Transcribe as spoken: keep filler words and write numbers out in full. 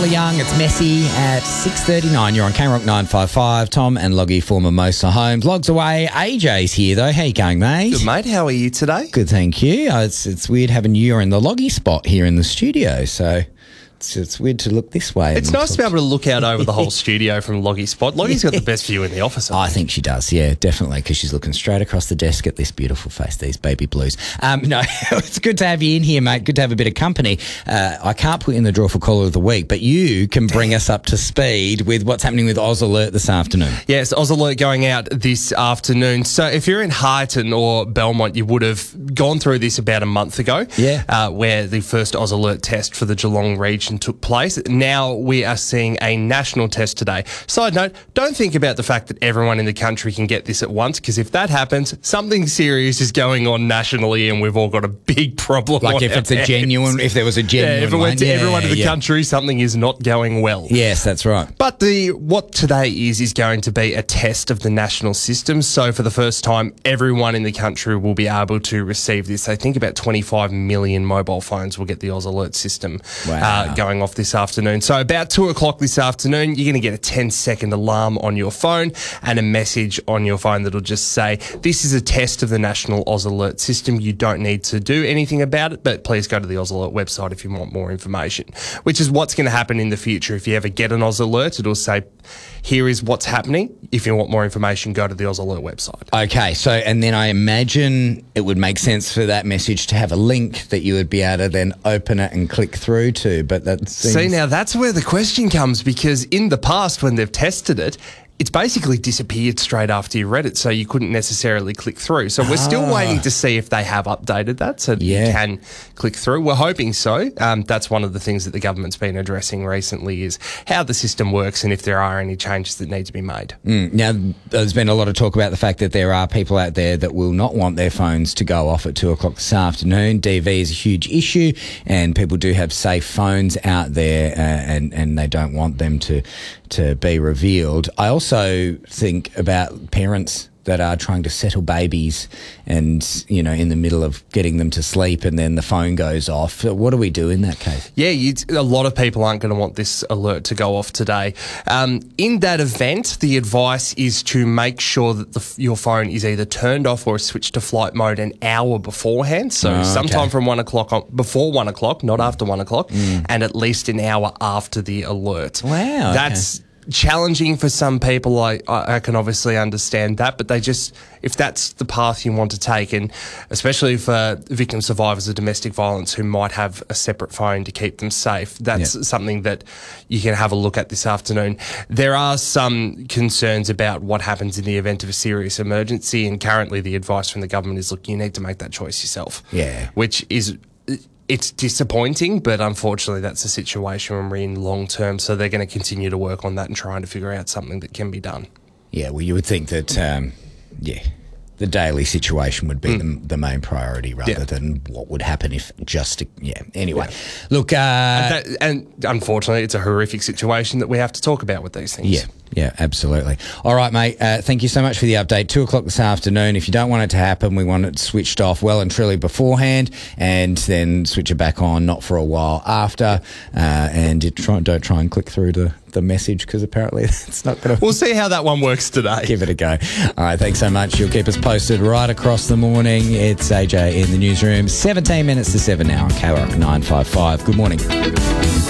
Tyler Young, it's Messy at six thirty-nine. You're on K Rock nine five five. Tom and Loggy, former Mosa Homes. Logs away. A J's here, though. How you going, mate? Good, mate. How are you today? Good, thank you. Uh, it's it's weird having you in the Loggy spot here in the studio, so... It's, it's weird to look this way. It's nice to be able to look out over the whole studio from Loggie's spot. Loggie's got the best view in the office. I think, I think she does, yeah, definitely, because she's looking straight across the desk at this beautiful face, these baby blues. Um, no, it's good to have you in here, mate. Good to have a bit of company. Uh, I can't put in the draw for Caller of the Week, but you can bring us up to speed with what's happening with Oz Alert this afternoon. Yes, Oz Alert going out this afternoon. So if you're in Highton or Belmont, you would have gone through this about a month ago, yeah, uh, where the first Oz Alert test for the Geelong region took place. Now we are seeing a national test today. Side note, don't think about the fact that everyone in the country can get this at once, because if that happens, something serious is going on nationally and we've all got a big problem. Like if it's a genuine, if there was a genuine yeah, if it went one. to yeah, everyone in the yeah. country, something is not going well. Yes, that's right. But the what today is, is going to be a test of the national system. So for the first time, everyone in the country will be able to receive this. I think about twenty-five million mobile phones will get the Oz Alert system wow. uh, going off this afternoon. So about two o'clock this afternoon, you're going to get a ten second alarm on your phone and a message on your phone that'll just say, this is a test of the National Oz Alert system. You don't need to do anything about it, but please go to the Oz Alert website if you want more information, which is what's going to happen in the future. If you ever get an Oz Alert, it'll say, here is what's happening. If you want more information, go to the Oz Alert website. Okay, so, and then I imagine it would make sense for that message to have a link that you would be able to then open it and click through to, but that seems... See, now that's where the question comes, because in the past when they've tested it, it's basically disappeared straight after you read it, so you couldn't necessarily click through. So we're ah. still waiting to see if they have updated that so that yeah. you can click through. We're hoping so. Um, that's one of the things that the government's been addressing recently, is how the system works and if there are any changes that need to be made. Mm. Now, there's been a lot of talk about the fact that there are people out there that will not want their phones to go off at two o'clock this afternoon. D V is a huge issue, and people do have safe phones out there, uh, and, and they don't want them to, to be revealed. I also Also, think about parents that are trying to settle babies and, you know, in the middle of getting them to sleep and then the phone goes off. What do we do in that case? Yeah, you, a lot of people aren't going to want this alert to go off today. Um, in that event, the advice is to make sure that the, your phone is either turned off or switched to flight mode an hour beforehand. So oh, sometime okay. from one o'clock, on, before one o'clock, not after one o'clock, mm. and at least an hour after the alert. Wow. That's... Okay. challenging for some people. I, I can obviously understand that, but they just, if that's the path you want to take, and especially for victim survivors of domestic violence who might have a separate phone to keep them safe, that's yep. something that you can have a look at this afternoon. There are some concerns about what happens in the event of a serious emergency, and currently the advice from the government is, look, you need to make that choice yourself. Yeah. Which is... It's disappointing, but unfortunately that's the situation when we're in long term, so they're going to continue to work on that and trying to figure out something that can be done. Yeah, well, you would think that, um, yeah, the daily situation would be mm. the, the main priority rather yeah. than what would happen if just, to, yeah. Anyway, yeah. look... Uh, and, that, and unfortunately, it's a horrific situation that we have to talk about with these things. Yeah. Yeah, absolutely. All right, mate. Uh, thank you so much for the update. Two o'clock this afternoon. If you don't want it to happen, we want it switched off well and truly beforehand, and then switch it back on, not for a while after. Uh, and you try, don't try and click through to the message, because apparently it's not going to... We'll see how that one works today. Give it a go. All right, thanks so much. You'll keep us posted right across the morning. It's A J in the newsroom. seventeen minutes to seven now on K Rock nine five five. Good morning.